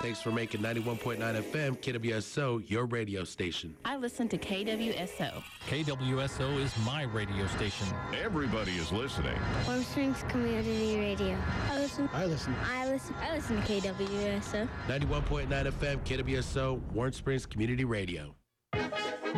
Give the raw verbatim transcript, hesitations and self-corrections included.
Thanks for making ninety-one point nine F M K W S O your radio station. I listen to K W S O. K W S O is my radio station. Everybody is listening. Warm Springs Community Radio. I listen. I listen. I listen. I listen to K W S O. ninety-one point nine F M K W S O, Warm Springs Community Radio.